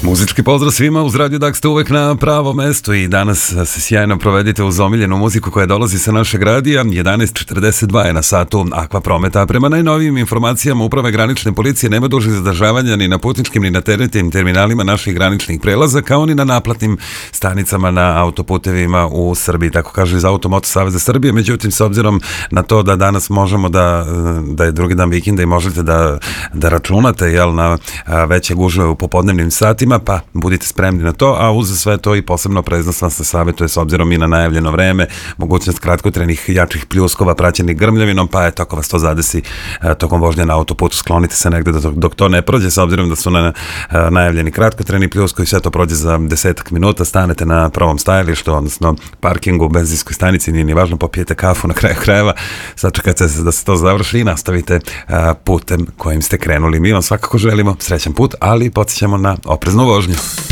Muzički pozdrav svima, uz Radio Dak ste uvek na pravo mesto i danas se sjajno provedite uz omiljenu muziku koja dolazi sa našeg radija. 11.42 je na satu Aqua Prometa, a prema najnovijim informacijama Uprave granične policije nema dužih zadržavanja ni na putničkim ni na teretnim terminalima naših graničnih prelaza, kao ni na naplatnim stanicama na autoputevima u Srbiji, tako kaže iz Automoto Saveza Srbije. Međutim, s obzirom na to da danas možemo da je drugi dan vikenda i možete da računate na veće gužve u popodnevnim satima, pa budite spremni na to, a uz sve to i posebno preznost vam se savjetuje s obzirom i na najavljeno vreme, mogućnost kratkotrenih jačih pljuskova praćenih grmljavinom, pa eto, ako vas to zadesi tokom vožnje na autoputu, sklonite se negde dok to ne prođe, s obzirom da su najavljeni kratkotreni pljuskovi i sve to prođe za 10 minuta, stanete na prvom stajalištu, odnosno parkingu u benzinskoj stanici, nije ni važno, popijete kafu na kraju krajeva, sačekajte da se to završi i nastavite putem kojim ste krenuli. Mi vam svakako želimo srećan put, ali podsjećamo na opreznu vožnju.